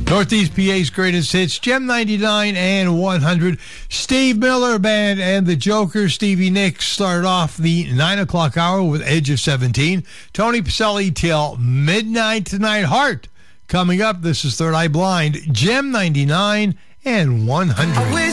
Northeast PA's greatest hits, Gem 99 and 100. Steve Miller Band and the Joker, Stevie Nicks, started off the 9 o'clock hour with Edge of 17. Tony Pacelli till midnight tonight. Heart coming up. This is Third Eye Blind, Gem 99 and 100.